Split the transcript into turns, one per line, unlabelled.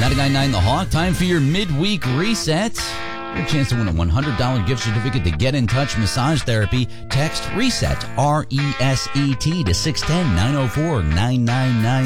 99.9 The Hawk. Time for your midweek reset. Your chance to win a $100 gift certificate to Get in Touch Massage Therapy. Text RESET, RESET to 610-904-999.